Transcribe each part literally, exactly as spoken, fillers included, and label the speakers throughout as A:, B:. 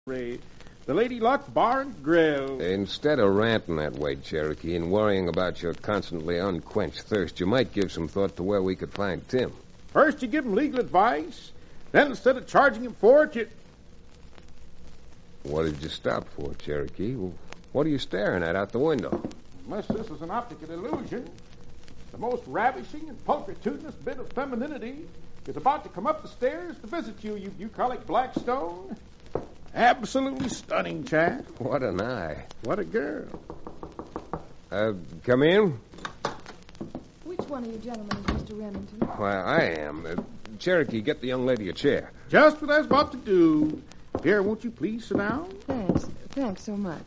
A: The Lady Luck Bar and Grill.
B: Instead of ranting that way, Cherokee, and worrying about your constantly unquenched thirst, you might give some thought to where we could find Tim.
A: First you give him legal advice, then instead of charging him for it, you...
B: What did you stop for, Cherokee? What are you staring at out the window?
A: Unless this is an optical illusion, the most ravishing and pulchritudinous bit of femininity is about to come up the stairs to visit you, you bucolic Blackstone. Absolutely stunning, Chad.
B: What an eye.
A: What a girl.
B: Uh, come in.
C: Which one of you gentlemen is Mister Remington?
B: Why, I am. Uh, Cherokee, get the young lady a chair.
A: Just what I was about to do. Pierre, won't you please sit down?
C: Thanks. Thanks so much.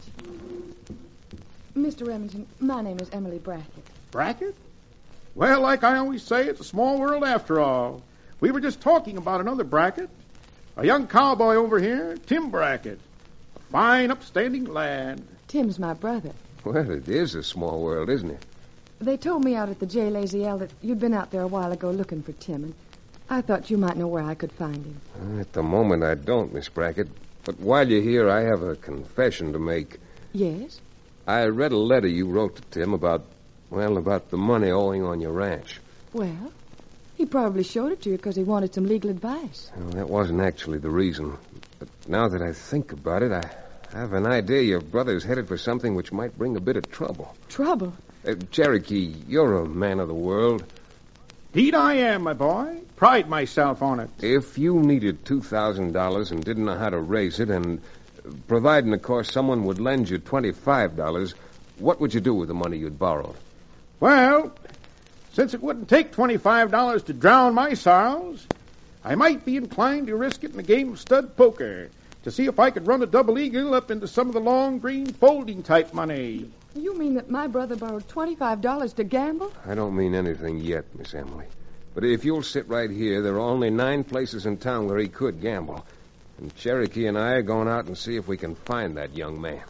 C: Mister Remington, my name is Emily Brackett.
A: Brackett? Well, like I always say, it's a small world after all. We were just talking about another Brackett. A young cowboy over here, Tim Brackett. A fine, upstanding lad.
C: Tim's my brother.
B: Well, it is a small world, isn't it?
C: They told me out at the J. Lazy L that you'd been out there a while ago looking for Tim, and I thought you might know where I could find him.
B: Uh, At the moment, I don't, Miss Brackett. But while you're here, I have a confession to make.
C: Yes?
B: I read a letter you wrote to Tim about, well, about the money owing on your ranch.
C: Well, he probably showed it to you because he wanted some legal advice.
B: Well, that wasn't actually the reason. But now that I think about it, I have an idea your brother's headed for something which might bring a bit of trouble.
C: Trouble?
B: Uh, Cherokee, you're a man of the world.
A: Indeed I am, my boy. Pride myself on it.
B: If you needed two thousand dollars and didn't know how to raise it, and providing, of course, someone would lend you twenty-five dollars, what would you do with the money you'd borrowed?
A: Well, since it wouldn't take twenty-five dollars to drown my sorrows, I might be inclined to risk it in a game of stud poker to see if I could run a double eagle up into some of the long green folding type money.
C: You mean that my brother borrowed twenty-five dollars to gamble?
B: I don't mean anything yet, Miss Emily. But if you'll sit right here, there are only nine places in town where he could gamble. And Cherokee and I are going out and see if we can find that young man.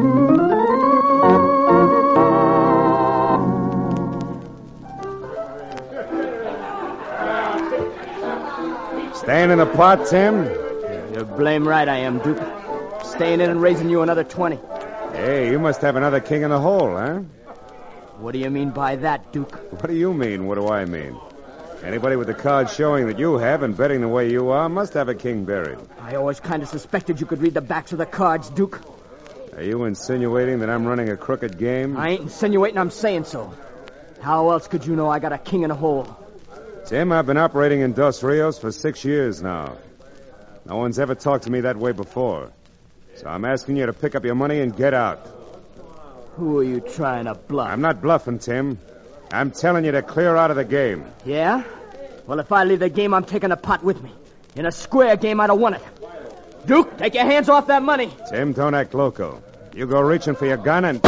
D: Staying in the pot, Tim?
E: You're blame right I am, Duke. Staying in and raising you another twenty.
D: Hey, you must have another king in the hole, huh?
E: What do you mean by that, Duke?
D: What do you mean? What do I mean? Anybody with the cards showing that you have and betting the way you are must have a king buried.
E: I always kind of suspected you could read the backs of the cards, Duke.
D: Are you insinuating that I'm running a crooked game?
E: I ain't insinuating, I'm saying so. How else could you know I got a king in a hole?
D: Tim, I've been operating in Dos Rios for six years now. No one's ever talked to me that way before. So I'm asking you to pick up your money and get out.
E: Who are you trying to bluff?
D: I'm not bluffing, Tim. I'm telling you to clear out of the game.
E: Yeah? Well, if I leave the game, I'm taking the pot with me. In a square game, I don't want it. Duke, take your hands off that money.
D: Tim, don't act loco. You go reaching for your gun and...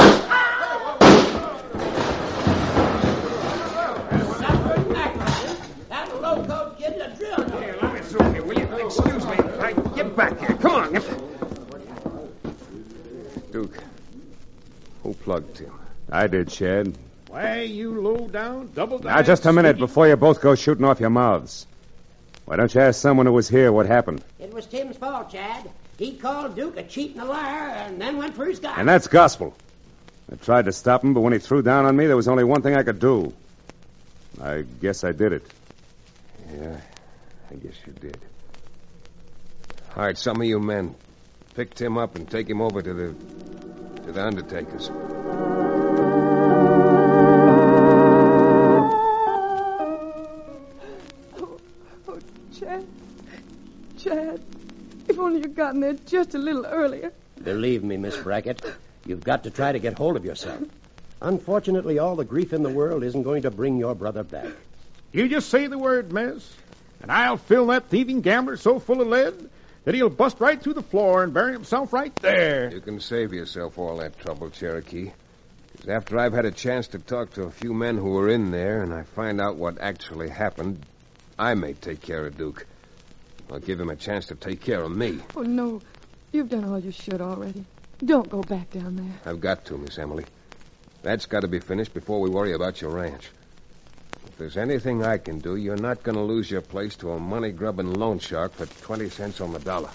B: Get back here. Come on. Duke, who plugged him?
D: I did, Chad.
A: Why, you low-down, double-down...
D: Now, just a minute before you both go shooting off your mouths. Why don't you ask someone who was here what happened?
F: It was Tim's fault, Chad. He called Duke a cheat and a liar and then went for his gun.
D: And that's gospel. I tried to stop him, but when he threw down on me, there was only one thing I could do. I guess I did it.
B: Yeah, I guess you did. All right, some of you men, pick Tim up and take him over to the to the undertaker's.
C: Oh, oh, Chad. Chad, if only you'd gotten there just a little earlier.
F: Believe me, Miss Brackett, you've got to try to get hold of yourself. Unfortunately, all the grief in the world isn't going to bring your brother back.
A: You just say the word, miss, and I'll fill that thieving gambler so full of lead that he'll bust right through the floor and bury himself right there.
B: You can save yourself all that trouble, Cherokee. Because after I've had a chance to talk to a few men who were in there and I find out what actually happened, I may take care of Duke. I'll give him a chance to take care of me.
C: Oh, no. You've done all you should already. Don't go back down there.
B: I've got to, Miss Emily. That's got to be finished before we worry about your ranch. If there's anything I can do, you're not going to lose your place to a money-grubbing loan shark for twenty cents on the dollar.